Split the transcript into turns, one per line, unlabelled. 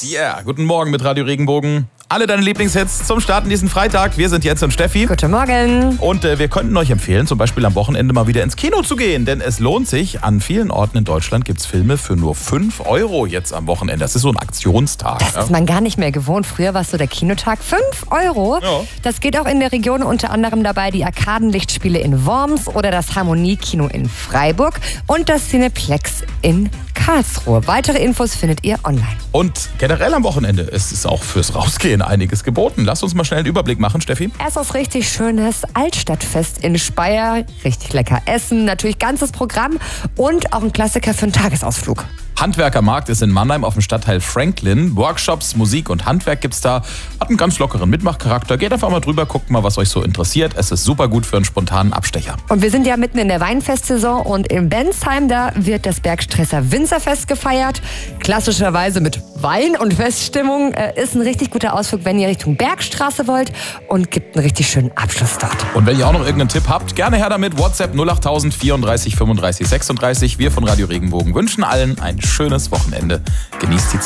Yeah, guten Morgen mit Radio Regenbogen. Alle deine Lieblingshits zum Starten diesen Freitag. Wir sind Jens und Steffi.
Guten Morgen.
Und wir könnten euch empfehlen, zum Beispiel am Wochenende mal wieder ins Kino zu gehen. Denn es lohnt sich. An vielen Orten in Deutschland gibt es Filme für nur 5 € jetzt am Wochenende. Das ist so ein Aktionstag.
Das ist man gar nicht mehr gewohnt. Früher war es so der Kinotag. 5 €.
Ja.
Das geht auch in der Region, unter anderem dabei die Arkadenlichtspiele in Worms oder das Harmoniekino in Freiburg und das Cineplex in Karlsruhe. Weitere Infos findet ihr online.
Und generell am Wochenende ist es auch fürs Rausgehen einiges geboten. Lass uns mal schnell einen Überblick machen, Steffi.
Erst das richtig schönes Altstadtfest in Speyer. Richtig lecker essen, natürlich ganzes Programm und auch ein Klassiker für einen Tagesausflug.
Handwerkermarkt ist in Mannheim auf dem Stadtteil Franklin. Workshops, Musik und Handwerk gibt's da. Hat einen ganz lockeren Mitmachcharakter. Geht einfach mal drüber, guckt mal, was euch so interessiert. Es ist super gut für einen spontanen Abstecher.
Und wir sind ja mitten in der Weinfestsaison und in Bensheim, da wird das Bergstresser Winzerfest gefeiert. Klassischerweise mit Wein und Feststimmung. Ist ein richtig guter Ausflug, wenn ihr Richtung Bergstraße wollt und gibt einen richtig schönen Abschluss dort.
Und wenn ihr auch noch irgendeinen Tipp habt, gerne her damit. WhatsApp 08000 34 35 36. Wir von Radio Regenbogen wünschen allen ein schönes Wochenende. Genießt die Zeit.